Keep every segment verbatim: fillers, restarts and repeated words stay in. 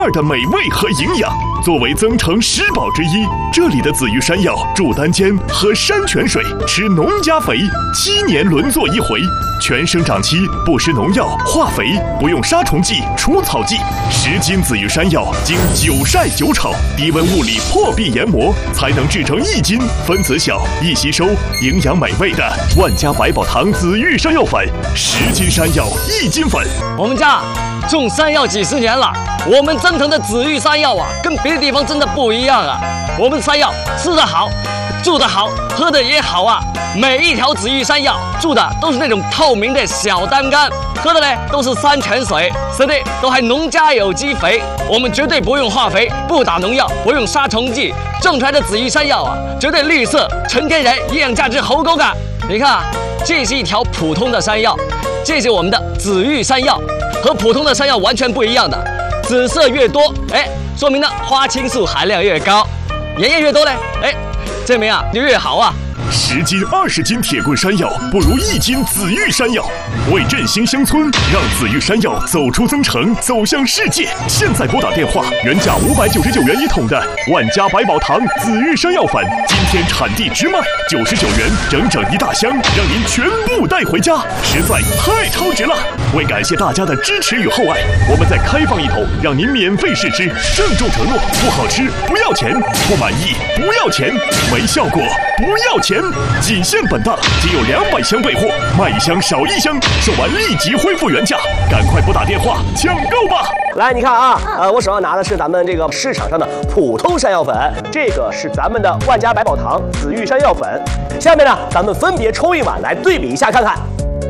二的美味和营养。作为增城十宝之一，这里的紫玉山药住丹间，喝山泉水，吃农家肥，七年轮作一回。全生长期不施农药、化肥，不用杀虫剂、除草剂。十斤紫玉山药经久晒久炒，低温物理破壁研磨，才能制成一斤，分子小、易吸收、营养美味的万家百宝堂紫玉山药粉。十斤山药一斤粉。 我们家种山药几十年了，我们增城的紫玉山药啊，跟别的地方真的不一样啊。我们山药吃得好，住得好，喝得也好啊。每一条紫玉山药住的都是那种透明的小单干，喝的呢都是山泉水，吃的都还农家有机肥。我们绝对不用化肥，不打农药，不用杀虫剂，种出来的紫玉山药啊，绝对绿色、纯天然，营养价值好高啊！你看啊，这是一条普通的山药，这是我们的紫玉山药，和普通的山药完全不一样的。紫色越多，哎，说明呢花青素含量越高；盐液越多呢，哎，证明啊就越好啊。 十斤、二十斤铁棍山药不如一斤紫玉山药。为振兴乡村，让紫玉山药走出增城，走向世界。现在拨打电话，原价五百九十九元一桶的万家百宝堂紫玉山药粉，今天产地直卖九十九元，整整一大箱，让您全部带回家，实在太超值了！为感谢大家的支持与厚爱，我们再开放一桶，让您免费试吃。郑重承诺：不好吃不要钱，不满意不要钱，没效果不要钱。仅限本档，仅有两百箱备货，卖一箱少一箱，售完立即恢复原价，赶快拨打电话抢购吧！ 来，你看啊，呃，我手上拿的是咱们这个市场上的普通山药粉，这个是咱们的万家百宝堂紫玉山药粉。下面呢，咱们分别抽一碗来对比一下看看。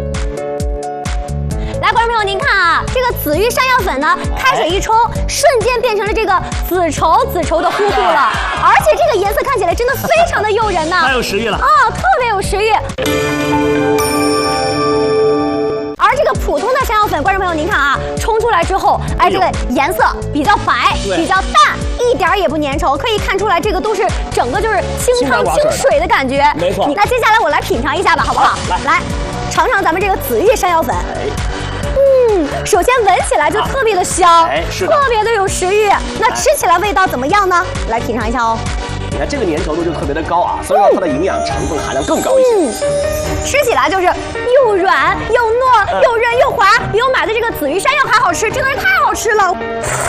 来，观众朋友，您看啊，这个紫玉山药粉呢，开水一冲，瞬间变成了这个紫稠紫稠的糊糊了，而且这个颜色看起来真的非常的诱人呢， 太有食欲了啊、哦，特别有食欲。而这个普通的山药粉，观众朋友，您看啊，冲出来之后，哎，这个颜色比较白，比较淡，一点也不粘稠，可以看出来这个都是整个就是清汤清水的感觉。 没错。 那接下来我来品尝一下吧，好不好？ 来， 来尝尝咱们这个紫玉山药粉。嗯，首先闻起来就特别的香， 哎，是的， 特别的有食欲。那吃起来味道怎么样呢？来品尝一下哦。 你看这个粘稠度就特别的高啊，所以说它的营养成分含量更高一些。 嗯，吃起来就是又软又糯，又韧又滑，比我买的这个紫玉山药还好吃，真的是太好吃了。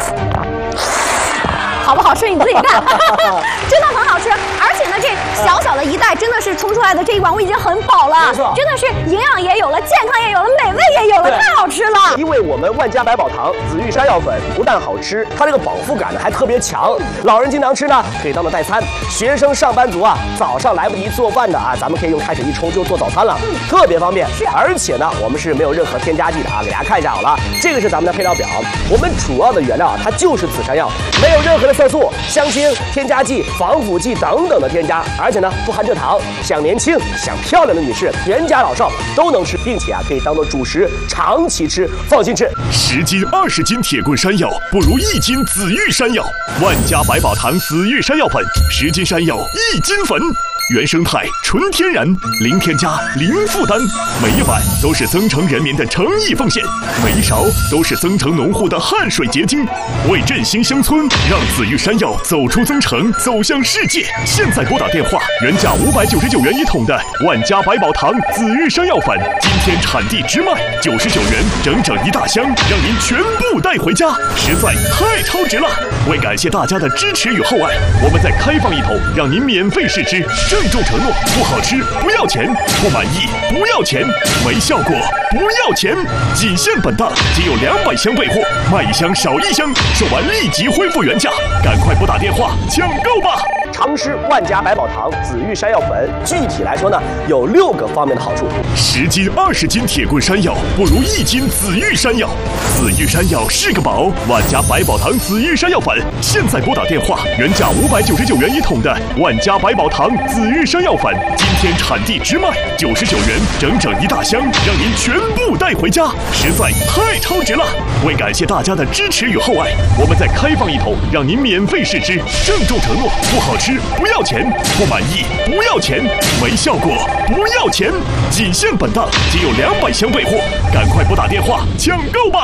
好不好吃你自己看，真的很好吃。而且呢，这小小的一袋真的是冲出来的这一碗我已经很饱了，真的是营养也有了，健康也有了，美味也有了，太好吃了。 因为我们万家百宝堂紫玉山药粉不但好吃，它这个饱腹感呢还特别强，老人经常吃呢可以当做代餐，学生上班族啊早上来不及做饭的啊，咱们可以用开水一冲就做早餐了，嗯、特别方便。是，而且呢我们是没有任何添加剂的啊，给大家看一下好了，这个是咱们的配料表，我们主要的原料啊它就是紫山药，没有任何的色素、香精、添加剂、防腐剂等等的添加，而且呢不含蔗糖，想年轻、想漂亮的女士，全家老少都能吃，并且啊可以当做主食，长期吃，放心吃。 十斤、二十斤铁棍山药不如一斤紫玉山药。万家百宝堂紫玉山药粉，十斤山药一斤粉。原生态、纯天然，零添加、零负担，每一碗都是增城人民的诚意奉献，每一勺都是增城农户的汗水结晶。为振兴乡村，让紫玉山药走出增城，走向世界。现在拨打电话，原价五百九十九元一桶的万家百宝堂紫玉山药粉，今天产地直卖九十九元，整整一大箱，让您全部带回家，实在太超值了！为感谢大家的支持与厚爱，我们再开放一桶，让您免费试吃。郑重承诺：不好吃不要钱，不满意不要钱，没效果不要钱。仅限本档，仅有两百箱备货，卖一箱少一箱，售完立即恢复原价，赶快拨打电话抢购吧！ 常吃万家百宝堂紫玉山药粉，具体来说呢，有六个方面的好处。 十斤、二十斤铁棍山药不如一斤紫玉山药。紫玉山药是个宝，万家百宝堂紫玉山药粉，现在拨打电话，原价五百九十九元一桶的万家百宝堂紫玉山药粉，今天产地直卖九十九元，整整一大箱，让您全部带回家，实在太超值了！为感谢大家的支持与厚爱，我们再开放一桶，让您免费试吃。郑重承诺：不好吃不要钱，不满意不要钱，没效果不要钱。仅限本档，仅有两百箱备货，赶快拨打电话抢购吧！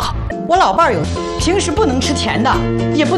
我老伴儿有，平时不能吃甜的，也不